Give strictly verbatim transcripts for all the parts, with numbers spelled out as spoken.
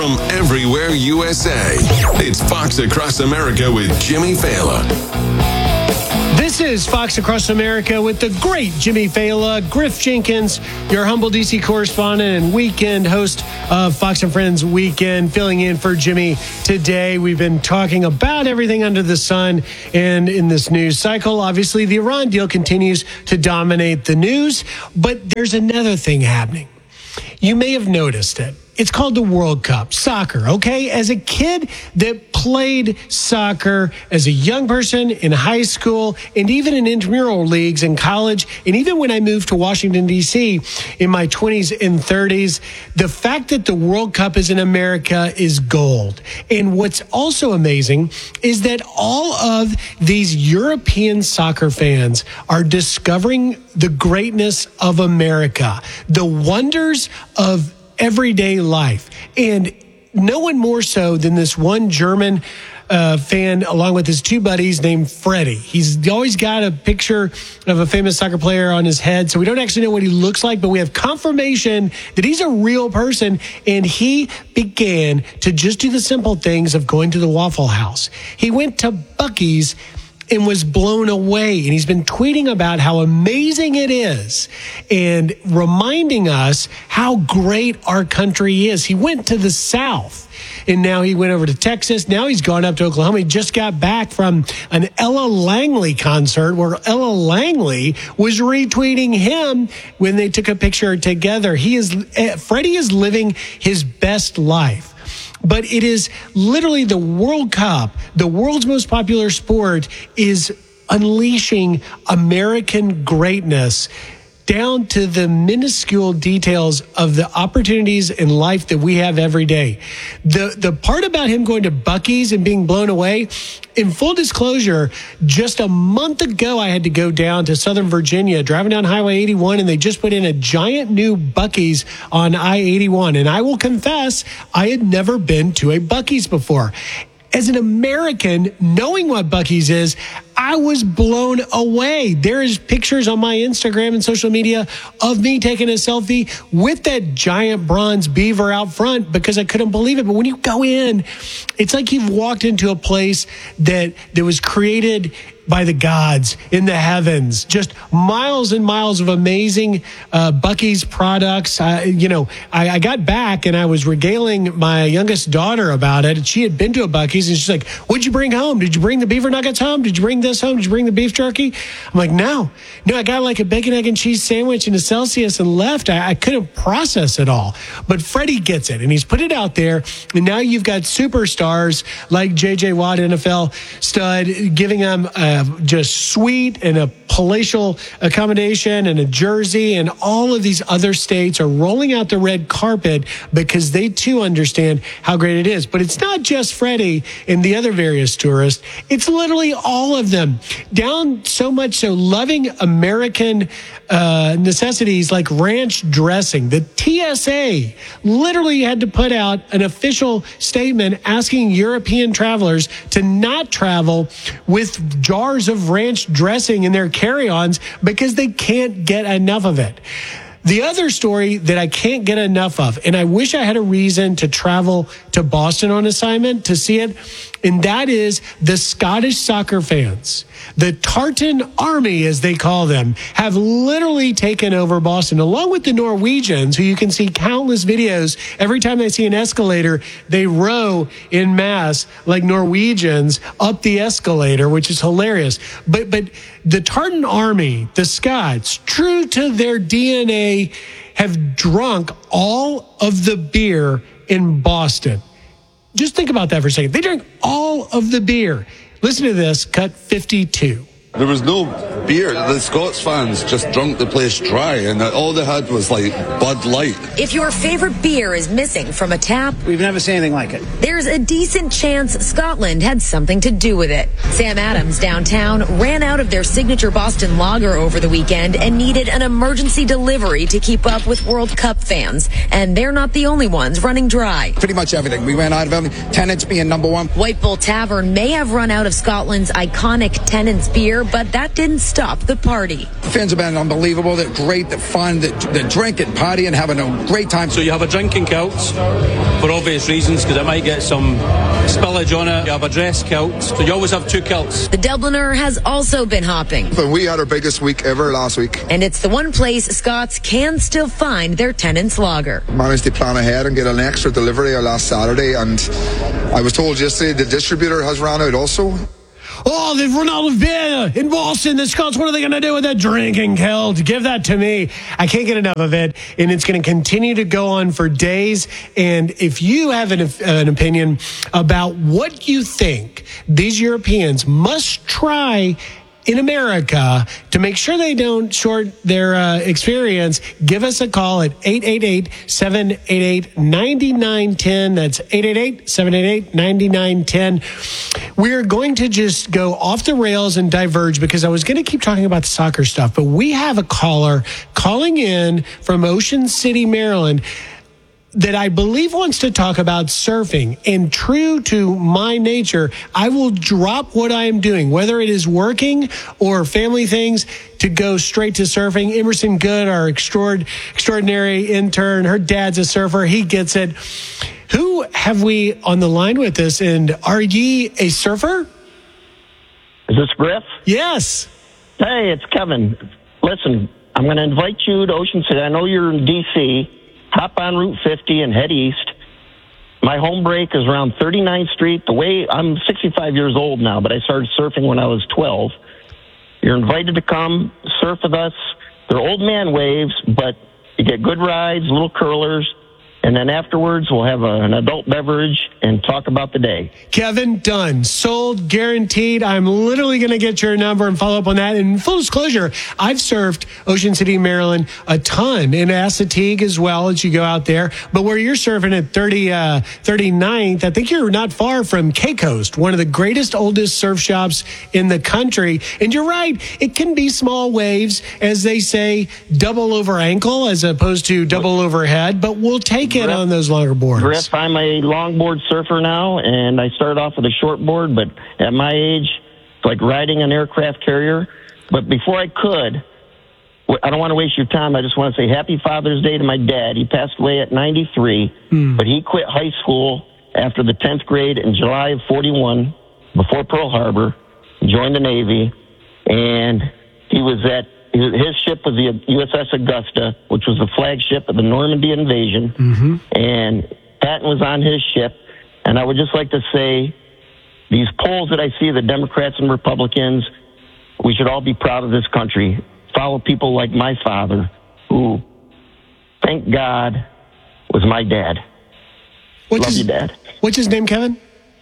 from everywhere U S A. It's Fox Across America with Jimmy Fallon. This is Fox Across America with the great Jimmy Fallon, Griff Jenkins, your humble D C correspondent and weekend host of Fox and Friends Weekend, filling in for Jimmy today. We've been talking about everything under the sun, and in this news cycle, obviously the Iran deal continues to dominate the news, but there's another thing happening. You may have noticed it. It's called the World Cup, soccer, okay? As a kid that played soccer, as a young person in high school, and even in intramural leagues in college, and even when I moved to Washington, D C in my twenties and thirties, the fact that the World Cup is in America is gold. And what's also amazing is that all of these European soccer fans are discovering the greatness of America, the wonders of everyday life. And no one more so than this one German uh, fan, along with his two buddies named Freddie. He's always got a picture of a famous soccer player on his head, so we don't actually know what he looks like, but we have confirmation that he's a real person, and he began to just do the simple things of going to the Waffle House. He went to Buc-ee's and was blown away. And he's been tweeting about how amazing it is and reminding us how great our country is. He went to the South, and now he went over to Texas. Now he's gone up to Oklahoma. He just got back from an Ella Langley concert where Ella Langley was retweeting him when they took a picture together. He is, Freddie is living his best life. But it is literally the World Cup, the world's most popular sport, is unleashing American greatness down to the minuscule details of the opportunities in life that we have every day. The the part about him going to Buc-ee's and being blown away, in full disclosure, just a month ago, I had to go down to Southern Virginia, driving down Highway eighty-one, and they just put in a giant new Buc-ee's on I eighty-one. And I will confess, I had never been to a Buc-ee's before. As an American, knowing what Buc-ee's is, I was blown away. There is pictures on my Instagram and social media of me taking a selfie with that giant bronze beaver out front because I couldn't believe it. But when you go in, it's like you've walked into a place that, that was created by the gods in the heavens. Just miles and miles of amazing uh, Buc-ee's products. Uh, you know, I, I got back and I was regaling my youngest daughter about it. She had been to a Buc-ee's and she's like, "What'd you bring home? Did you bring the beaver nuggets home? Did you bring this home? Did you bring the beef jerky?" I'm like, no. No, I got like a bacon, egg, and cheese sandwich and a Celsius and left. I, I couldn't process it all. But Freddie gets it, and he's put it out there. And now you've got superstars like J J Watt, N F L stud, giving him uh, just suite and a palatial accommodation and a jersey, and all of these other states are rolling out the red carpet because they too understand how great it is. But it's not just Freddie and the other various tourists. It's literally all of them, down so much so loving American uh, necessities like ranch dressing. The T S A literally had to put out an official statement asking European travelers to not travel with jars of ranch dressing in their carry-ons because they can't get enough of it. The other story that I can't get enough of, and I wish I had a reason to travel to Boston on assignment to see it, and that is the Scottish soccer fans. The Tartan Army, as they call them, have literally taken over Boston, along with the Norwegians, who you can see countless videos. Every time they see an escalator, they row in mass like Norwegians up the escalator, which is hilarious. But but the Tartan Army, the Scots, true to their D N A, have drunk all of the beer in Boston. Just think about that for a second. They drank all of the beer. Listen to this, cut fifty-two. There was no beer. The Scots fans just drunk the place dry, and all they had was like Bud Light. If your favorite beer is missing from a tap, we've never seen anything like it. There's a decent chance Scotland had something to do with it. Sam Adams downtown ran out of their signature Boston lager over the weekend and needed an emergency delivery to keep up with World Cup fans. And they're not the only ones running dry. Pretty much everything. We ran out of everything. Tennent's being number one. White Bull Tavern may have run out of Scotland's iconic Tennent's beer, but that didn't stop the party. Fans have been unbelievable. They're great. They're fun. They're, they're drinking, partying, having a great time. So you have a drinking kilt for obvious reasons, because it might get some spillage on it. You have a dress kilt, so you always have two kilts. The Dubliner has also been hopping. But we had our biggest week ever last week. And it's the one place Scots can still find their Tennent's Lager. Managed to plan ahead and get an extra delivery last Saturday, and I was told yesterday the distributor has ran out also. Oh, they've run out of beer in Boston. The Scots, what are they going to do with that drinking kilt? Give that to me. I can't get enough of it, and it's going to continue to go on for days. And if you have an, an opinion about what you think these Europeans must try in America to make sure they don't short their uh, experience, give us a call at eight eight eight, seven eight eight, nine nine one zero. That's eight eight eight, seven eight eight, nine nine one zero. We're going to just go off the rails and diverge because I was going to keep talking about the soccer stuff, but we have a caller calling in from Ocean City, Maryland, that I believe wants to talk about surfing. And true to my nature, I will drop what I am doing, whether it is working or family things, to go straight to surfing. Emerson Good, our extraord- extraordinary intern, her dad's a surfer. He gets it. Who have we on the line with us? And are ye a surfer? Is this Griff? Yes. Hey, it's Kevin. Listen, I'm going to invite you to Ocean City. I know you're in D C Hop on Route fifty and head east. My home break is around thirty-ninth Street. The way I'm sixty-five years old now, but I started surfing when I was twelve. You're invited to come surf with us. They're old man waves, but you get good rides, little curlers, and then afterwards we'll have a, an adult beverage and talk about the day. Kevin, done. Sold, guaranteed. I'm literally going to get your number and follow up on that. And full disclosure, I've surfed Ocean City, Maryland a ton, in Assateague as well as you go out there. But where you're surfing at thirty, uh, thirty-ninth, I think you're not far from K-Coast, one of the greatest, oldest surf shops in the country. And you're right, it can be small waves, as they say, double over ankle as opposed to double overhead, but we'll take it on those longer boards. Griff, I'm a longboard surfer now, and I started off with a short board, but at my age, it's like riding an aircraft carrier. But before I could, I don't want to waste your time. I just want to say Happy Father's Day to my dad. He passed away at ninety-three, mm. but he quit high school after the tenth grade in July of forty-one, before Pearl Harbor, joined the Navy, and he was at his ship was the U S S Augusta, which was the flagship of the Normandy invasion, mm-hmm. and Patton was on his ship. And I would just like to say, these polls that I see, the Democrats and Republicans, we should all be proud of this country. Follow people like my father, who, thank God, was my dad. What's Love his, you, Dad. What's his name, Kevin?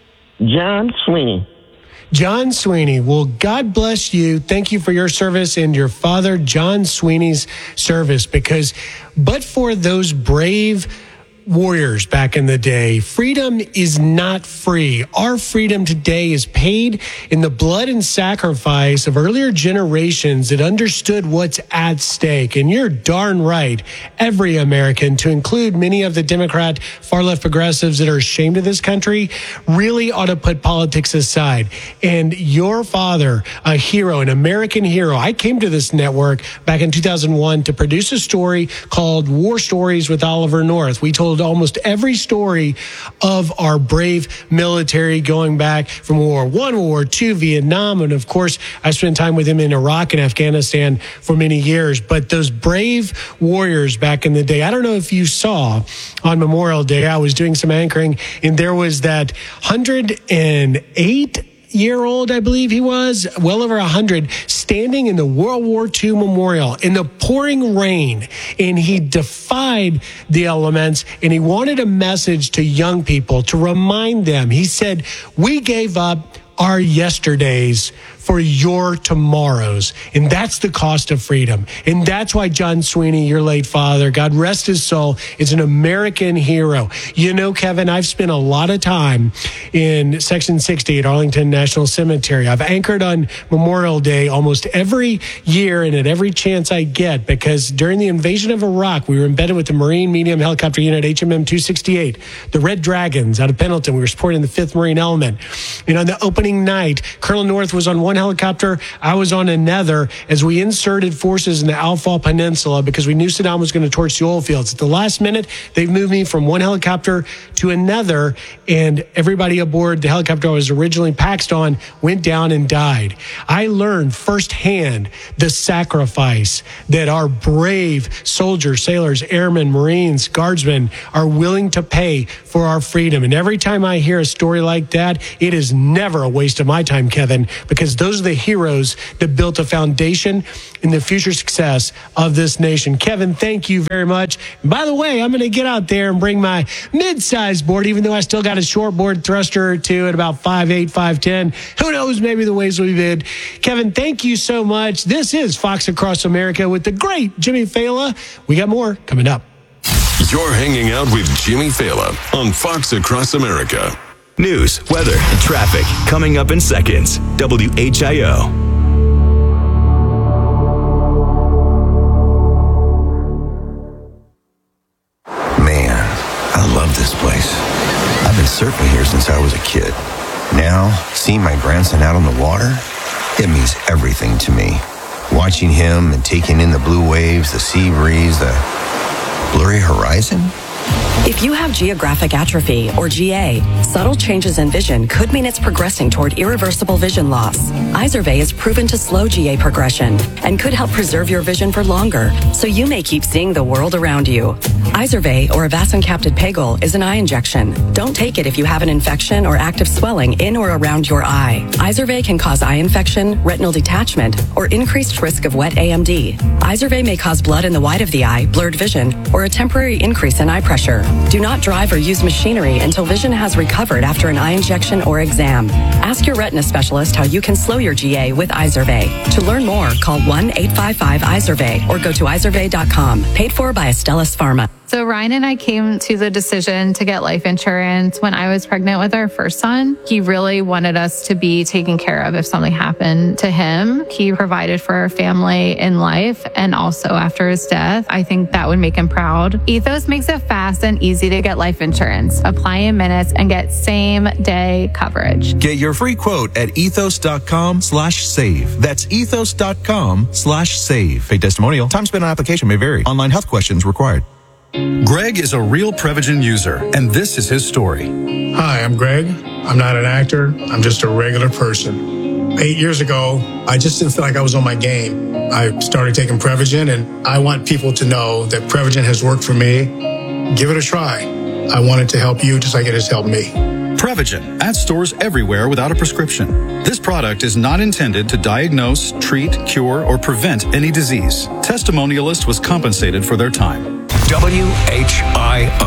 John Sweeney. John Sweeney. Well, God bless you. Thank you for your service and your father, John Sweeney's service, because but for those brave warriors back in the day, freedom is not free. Our freedom today is paid in the blood and sacrifice of earlier generations that understood what's at stake. And you're darn right, every American, to include many of the Democrat far-left progressives that are ashamed of this country, really ought to put politics aside. And your father, a hero, an American hero. I came to this network back in two thousand one to produce a story called War Stories with Oliver North. We told almost every story of our brave military going back from World War One, World War Two, Vietnam, and of course, I spent time with him in Iraq and Afghanistan for many years. But those brave warriors back in the day, I don't know if you saw on Memorial Day, I was doing some anchoring, and there was that one hundred eight year old, I believe he was, well over one hundred, standing in the World War Two memorial in the pouring rain. And he defied the elements, and he wanted a message to young people to remind them. He said, we gave up our yesterdays for your tomorrows. And that's the cost of freedom. And that's why John Sweeney, your late father, God rest his soul, is an American hero. You know, Kevin, I've spent a lot of time in Section sixty at Arlington National Cemetery. I've anchored on Memorial Day almost every year and at every chance I get, because during the invasion of Iraq, we were embedded with the Marine Medium Helicopter Unit H M M two sixty-eight, the Red Dragons out of Pendleton. We were supporting the fifth Marine Element. And on the opening night, Colonel North was on one helicopter, I was on another as we inserted forces in the Al-Faw Peninsula because we knew Saddam was going to torch the oil fields. At the last minute, they've moved me from one helicopter to another, and everybody aboard the helicopter I was originally paxed on went down and died. I learned firsthand the sacrifice that our brave soldiers, sailors, airmen, Marines, guardsmen are willing to pay for our freedom. And every time I hear a story like that, it is never a waste of my time, Kevin, because those are the heroes that built a foundation in the future success of this nation. Kevin, thank you very much. And by the way, I'm going to get out there and bring my mid-sized board, even though I still got a short board thruster or two at about five eight, five ten. Who knows, maybe the waves will be bid. Kevin, thank you so much. This is Fox Across America with the great Jimmy Fallon. We got more coming up. You're hanging out with Jimmy Fallon on Fox Across America. News, weather, and traffic coming up in seconds. W H I O. Man, I love this place. I've been surfing here since I was a kid. Now, seeing my grandson out on the water, it means everything to me. Watching him and taking in the blue waves, the sea breeze, the blurry horizon. If you have geographic atrophy, or G A, subtle changes in vision could mean it's progressing toward irreversible vision loss. Izervay is proven to slow G A progression and could help preserve your vision for longer, so you may keep seeing the world around you. Izervay, or avacincaptad pegol, is an eye injection. Don't take it if you have an infection or active swelling in or around your eye. Izervay can cause eye infection, retinal detachment, or increased risk of wet A M D. Izervay may cause blood in the white of the eye, blurred vision, or a temporary increase in eye pressure. Do not drive or use machinery until vision has recovered after an eye injection or exam. Ask your retina specialist how you can slow your G A with Izervay. To learn more, call one eight five five Izervay or go to izervay dot com. Paid for by Astellas Pharma. So Ryan and I came to the decision to get life insurance when I was pregnant with our first son. He really wanted us to be taken care of if something happened to him. He provided for our family in life and also after his death. I think that would make him proud. Ethos makes it fast and easy to get life insurance. Apply in minutes and get same day coverage. Get your free quote at ethos.com slash save. That's ethos.com slash save. Paid testimonial. Time spent on application may vary. Online health questions required. Greg is a real Prevagen user, and this is his story. Hi, I'm Greg. I'm not an actor. I'm just a regular person. Eight years ago, I just didn't feel like I was on my game. I started taking Prevagen, and I want people to know that Prevagen has worked for me. Give it a try. I want it to help you just like it has helped me. Prevagen, at stores everywhere without a prescription. This product is not intended to diagnose, treat, cure, or prevent any disease. Testimonialist was compensated for their time. W H I